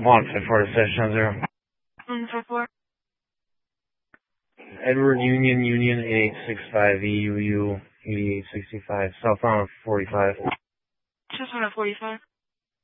154-0. 154. Edward Union 8865 EUU 8865, southbound 45. Just 145.